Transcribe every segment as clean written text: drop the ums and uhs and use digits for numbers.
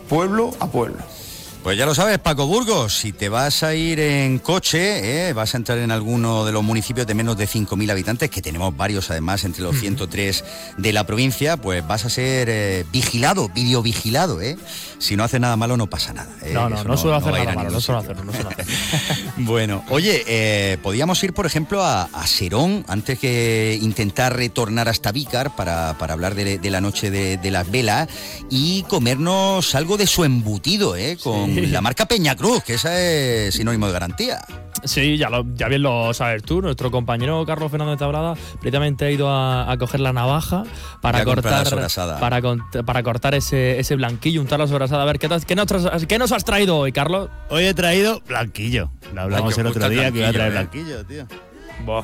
pueblo a pueblo. Pues ya lo sabes, Paco Burgos, si te vas a ir en coche, vas a entrar en alguno de los municipios de menos de 5.000 habitantes, que tenemos varios además entre los 103 de la provincia, pues vas a ser vigilado, videovigilado, Si no haces nada malo no pasa nada. No suelo hacer nada malo, no suelo hacer. Bueno, oye, podíamos ir, por ejemplo, a Serón, antes que intentar retornar hasta Vícar para hablar de la noche de las velas, y comernos algo de su embutido, con la marca Peñacruz, que esa es sinónimo de garantía. Sí, ya bien lo sabes tú. Nuestro compañero Carlos Fernando de Tablada precisamente ha ido a coger la navaja para cortar ese blanquillo, untar la sobrasada. A ver, ¿qué nos has traído hoy, Carlos? Hoy he traído blanquillo. Lo hablamos el otro día que iba a traer blanquillo, tío. Buah.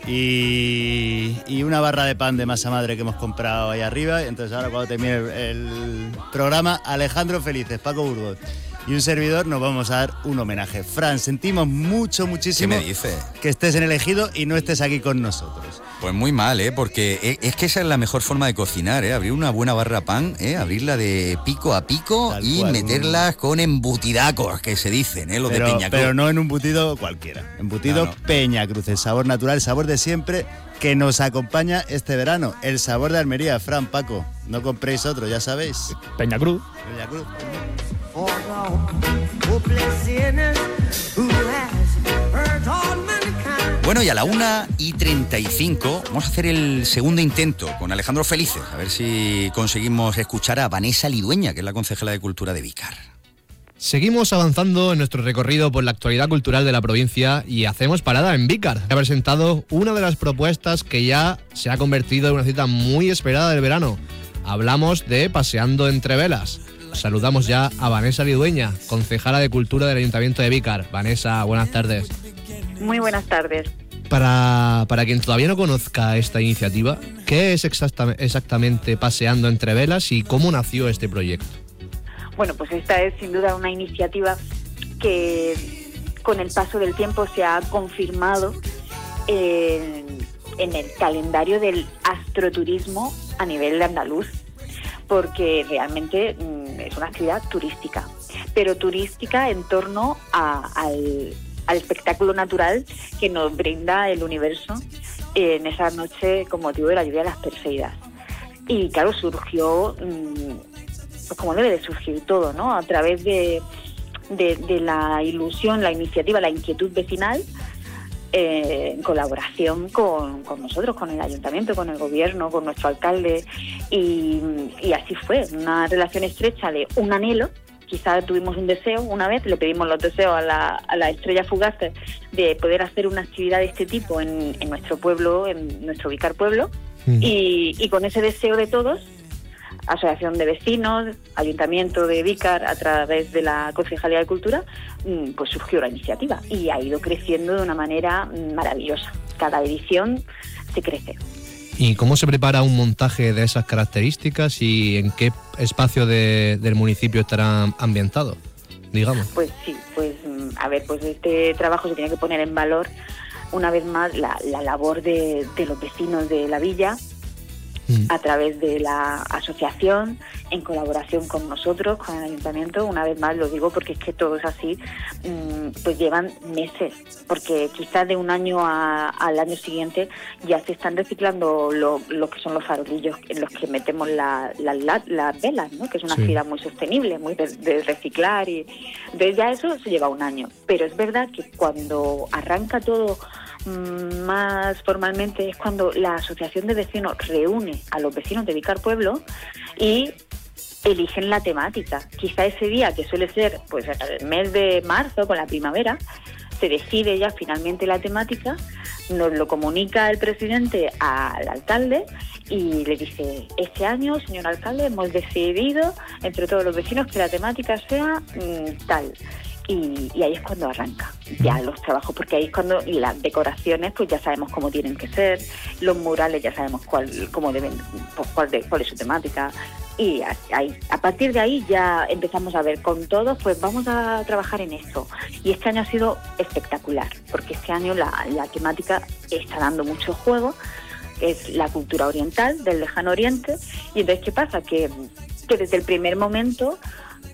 Y una barra de pan de masa madre que hemos comprado ahí arriba. Entonces ahora cuando termine el programa, Alejandro Felices, Paco Burgos y un servidor nos vamos a dar un homenaje. Fran, sentimos muchísimo ¿Qué me dice? Que estés en el Ejido y no estés aquí con nosotros. Pues muy mal, porque es que esa es la mejor forma de cocinar, abrir una buena barra pan, abrirla de pico a pico. Tal y cual, meterlas con embutidacos, que se dicen, los de Peñacruz. Pero no en un embutido cualquiera, embutido no. Peñacruz, el sabor natural, el sabor de siempre que nos acompaña este verano, el sabor de Almería. Fran, Paco, no compréis otro, ya sabéis. Peñacruz. Bueno, y a la 1:35 vamos a hacer el segundo intento con Alejandro Felices, a ver si conseguimos escuchar a Vanessa Lidueña, que es la concejala de Cultura de Vícar. Seguimos avanzando en nuestro recorrido por la actualidad cultural de la provincia y hacemos parada en Vícar. Ha presentado una de las propuestas que ya se ha convertido en una cita muy esperada del verano. Hablamos de Paseando entre Velas. Saludamos ya a Vanessa Lidueña, concejala de Cultura del Ayuntamiento de Vícar. Vanessa, buenas tardes. Muy buenas tardes. Para quien todavía no conozca esta iniciativa, ¿qué es exactamente Paseando entre Velas y cómo nació este proyecto? Bueno, pues esta es sin duda una iniciativa que con el paso del tiempo se ha confirmado en el calendario del astroturismo a nivel andaluz, porque realmente es una actividad turística, pero turística en torno al espectáculo natural que nos brinda el universo en esa noche con motivo de la lluvia de las Perseidas. Y claro, surgió, pues como debe de surgir todo, ¿no? A través de la ilusión, la iniciativa, la inquietud vecinal, en colaboración con nosotros, con el ayuntamiento, con el gobierno, con nuestro alcalde, y así fue, una relación estrecha de un anhelo. Quizás tuvimos un deseo una vez, le pedimos los deseos a la estrella fugaz de poder hacer una actividad de este tipo en nuestro pueblo, en nuestro Vícar pueblo, y con ese deseo de todos, Asociación de Vecinos, Ayuntamiento de Vícar, a través de la Concejalía de Cultura, pues surgió la iniciativa y ha ido creciendo de una manera maravillosa. Cada edición se crece. ¿Y cómo se prepara un montaje de esas características y en qué espacio del municipio estará ambientado, digamos? Pues sí, pues este trabajo se tiene que poner en valor una vez más la labor de los vecinos de la villa, a través de la asociación, en colaboración con nosotros, con el ayuntamiento. Una vez más lo digo porque es que todo es así, pues llevan meses, porque quizás de un año al año siguiente ya se están reciclando lo que son los farolillos en los que metemos las velas, ¿no? Que es una actividad muy sostenible, muy de reciclar, y entonces ya eso se lleva un año. Pero es verdad que cuando arranca todo más formalmente es cuando la asociación de vecinos reúne a los vecinos de Vícar Pueblo y eligen la temática. Quizá ese día, que suele ser pues el mes de marzo, con la primavera, se decide ya finalmente la temática, nos lo comunica el presidente al alcalde y le dice: este año, señor alcalde, hemos decidido entre todos los vecinos que la temática sea tal. Y ahí es cuando arranca ya los trabajos, porque ahí es cuando las decoraciones pues ya sabemos cómo tienen que ser, los murales ya sabemos cuál es su temática, y ahí, a partir de ahí ya empezamos a ver con todos, pues vamos a trabajar en esto. Y este año ha sido espectacular, porque este año la temática está dando mucho juego, es la cultura oriental del lejano oriente. Y entonces, ¿qué pasa? Que desde el primer momento